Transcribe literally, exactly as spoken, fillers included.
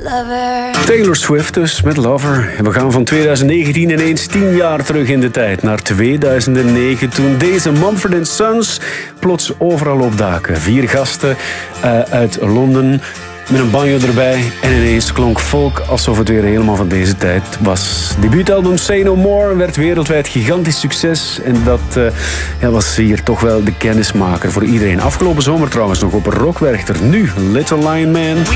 Lover. Taylor Swift dus met Lover. En we gaan van twintig negentien ineens tien jaar terug in de tijd. Naar tweeduizend negen, toen deze Mumford and Sons plots overal opdaken. Vier gasten uh, uit Londen met een banjo erbij. En ineens klonk folk alsof het weer helemaal van deze tijd was. Debuutalbum Say No More werd wereldwijd gigantisch succes. En dat uh, ja, was hier toch wel de kennismaker voor iedereen. Afgelopen zomer trouwens nog op Rockwerchter. Nu Little Lion Man.